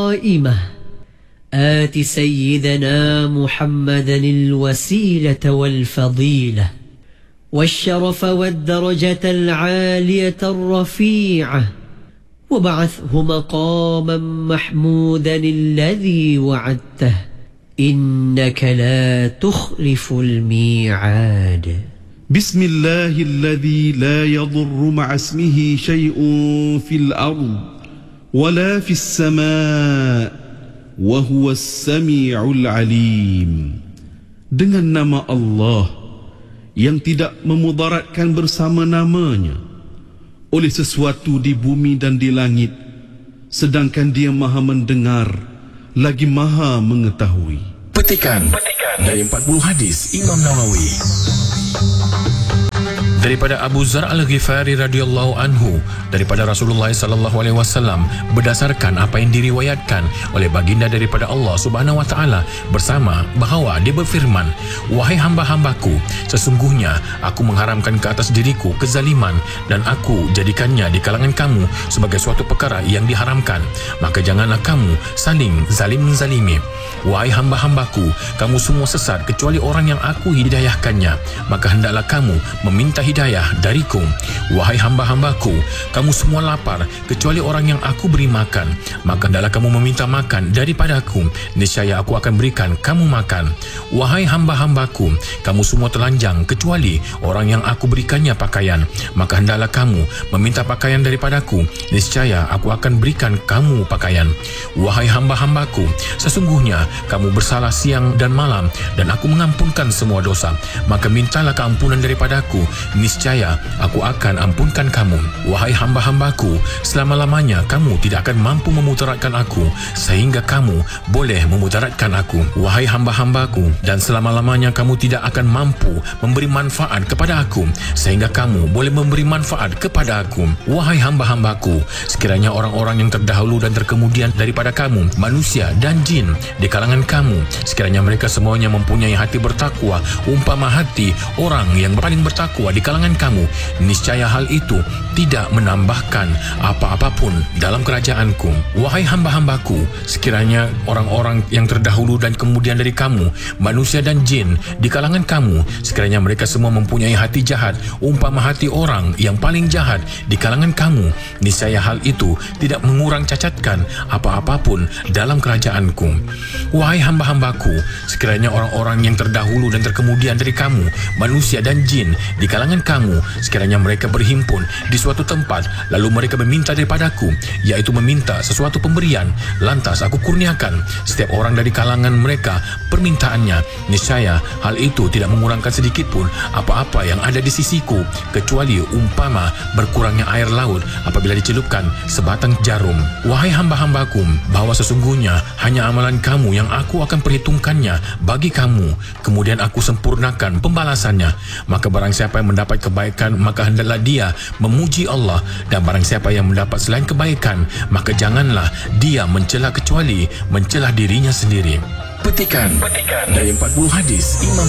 قائمة آت سيدنا محمدا الوسيلة والفضيلة والشرف والدرجة العالية الرفيعة وابعثه مقاما محمودا الذي وعدته إنك لا تخلف الميعاد. بسم الله الذي لا يضر مع اسمه شيء في الأرض ولا في السماء وهو السميع العليم. Dengan nama Allah yang tidak memudaratkan bersama namanya oleh sesuatu di bumi dan di langit, sedangkan Dia Maha mendengar lagi Maha mengetahui. Petikan dari 40 hadis Imam Nawawi. Daripada Abu Zar Al-Ghifari radhiyallahu anhu, daripada Rasulullah sallallahu alaihi wasallam, berdasarkan apa yang diriwayatkan oleh baginda daripada Allah Subhanahu wa taala bersama bahawa dia berfirman, wahai hamba-hambaku, sesungguhnya aku mengharamkan ke atas diriku kezaliman dan aku jadikannya di kalangan kamu sebagai suatu perkara yang diharamkan, maka janganlah kamu saling zalim menzalimi. Wahai hamba-hambaku, kamu semua sesat kecuali orang yang aku hidayahkannya, maka hendaklah kamu meminta hidayah dariku. Wahai hamba-hambaku, kamu semua lapar kecuali orang yang aku beri makan, maka hendaklah kamu meminta makan daripadaku, niscaya aku akan berikan kamu makan. Wahai hamba-hambaku, kamu semua telanjang kecuali orang yang aku berikannya pakaian, maka hendaklah kamu meminta pakaian daripadaku, niscaya aku akan berikan kamu pakaian. Wahai hamba-hambaku, sesungguhnya kamu bersalah siang dan malam dan aku mengampunkan semua dosa, maka mintalah keampunan daripadaku, niscaya aku akan ampunkan kamu. Wahai hamba-hambaku, selama-lamanya kamu tidak akan mampu memudaratkan aku sehingga kamu boleh memudaratkan aku. Wahai hamba-hambaku, dan selama-lamanya kamu tidak akan mampu memberi manfaat kepada aku sehingga kamu boleh memberi manfaat kepada aku. Wahai hamba-hambaku, sekiranya orang-orang yang terdahulu dan terkemudian daripada kamu, manusia dan jin di kalangan kamu, sekiranya mereka semuanya mempunyai hati bertakwa umpama hati orang yang paling bertakwa di kalangan kamu, niscaya hal itu tidak menambahkan apa-apapun dalam kerajaanku. Wahai hamba-hambaku, sekiranya orang-orang yang terdahulu dan kemudian dari kamu, manusia dan jin di kalangan kamu, sekiranya mereka semua mempunyai hati jahat umpama hati orang yang paling jahat di kalangan kamu, niscaya hal itu tidak mengurang cacatkan apa-apapun dalam kerajaanku. Wahai hamba-hambaku, sekiranya orang-orang yang terdahulu dan terkemudian dari kamu, manusia dan jin di kalangan kamu, sekiranya mereka berhimpun di suatu tempat lalu mereka meminta daripadaku, yaitu meminta sesuatu pemberian, lantas aku kurniakan setiap orang dari kalangan mereka permintaannya, niscaya hal itu tidak mengurangkan sedikit pun apa-apa yang ada di sisiku, kecuali umpama berkurangnya air laut apabila dicelupkan sebatang jarum. Wahai hamba-hambaku, bahwa sesungguhnya hanya amalan kamu yang aku akan perhitungkannya bagi kamu, kemudian aku sempurnakan pembalasannya. Maka barang siapa yang mendapat kebaikan, maka hendaklah dia memuji Allah, dan barang siapa yang mendapat selain kebaikan, maka janganlah dia mencela kecuali mencela dirinya sendiri. Petikan dari 40 hadis Imam